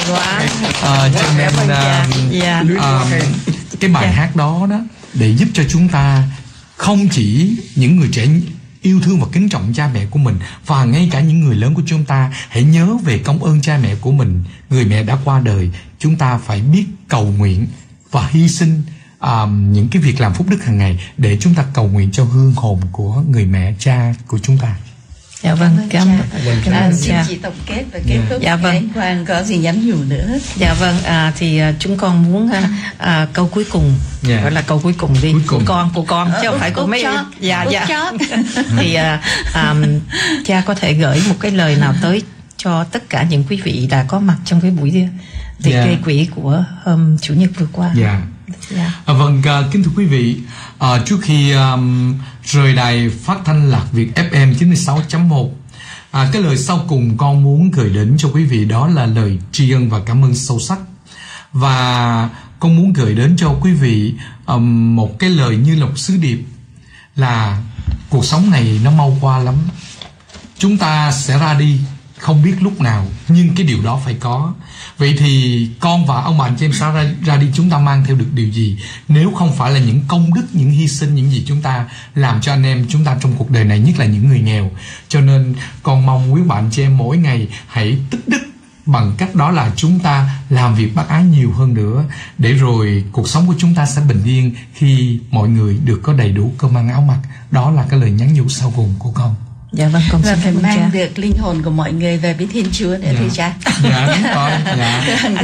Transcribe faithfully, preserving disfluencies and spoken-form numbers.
À, cho nên uh, uh, cái bài hát đó đó để giúp cho chúng ta không chỉ những người trẻ yêu thương và kính trọng cha mẹ của mình, và ngay cả những người lớn của chúng ta hãy nhớ về công ơn cha mẹ của mình. Người mẹ đã qua đời, chúng ta phải biết cầu nguyện và hy sinh um, những cái việc làm phúc đức hàng ngày để chúng ta cầu nguyện cho hương hồn của người mẹ cha của chúng ta. Dạ vâng, cảm ơn Xin cha. chị tổng kết và kết thúc. Dạ vâng. Anh Quang có gì nhắn nhủ nữa? Dạ vâng, à, thì à, chúng con muốn à, à, câu cuối cùng, Yeah. gọi là câu cuối cùng đi, Cuối cùng. của con, của con, chứ không phải của mấy. chót. Dạ, Phút dạ. chót. Thì à, à, cha có thể gửi một cái lời nào tới cho tất cả những quý vị đã có mặt trong cái buổi tiệc Yeah. gây quỹ của hôm Chủ nhật vừa qua. Dạ. Dạ. À, vâng, à, kính thưa quý vị, à, trước khi um, rời đài phát thanh Lạc Việt ép em chín mươi sáu chấm một, à, cái lời sau cùng con muốn gửi đến cho quý vị đó là lời tri ân và cảm ơn sâu sắc. Và con muốn gửi đến cho quý vị um, một cái lời như là một sứ điệp là cuộc sống này nó mau qua lắm. Chúng ta sẽ ra đi không biết lúc nào, nhưng cái điều đó phải có. Vậy thì con và ông bà anh chị em sẽ ra, ra đi, chúng ta mang theo được điều gì nếu không phải là những công đức, những hy sinh, những gì chúng ta làm cho anh em chúng ta trong cuộc đời này, nhất là những người nghèo. Cho nên con mong quý bạn chị em mỗi ngày hãy tích đức bằng cách đó là chúng ta làm việc bác ái nhiều hơn nữa, để rồi cuộc sống của chúng ta sẽ bình yên khi mọi người được có đầy đủ cơm ăn áo mặc. Đó là cái lời nhắn nhủ sau cùng của con. Dạ vâng, con Và xin phải cảm ơn mang cha. được linh hồn của mọi người về với Thiên Chúa nữa, Dạ. thưa cha. Dạ, đúng rồi. Dạ.